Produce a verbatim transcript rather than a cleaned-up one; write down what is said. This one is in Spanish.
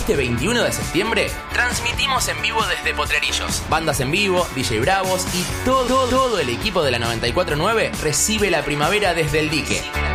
Este veintiuno de septiembre transmitimos en vivo desde Potrerillos. Bandas en vivo, D J Bravos y todo, todo el equipo de la noventa y cuatro punto nueve recibe la primavera desde el dique.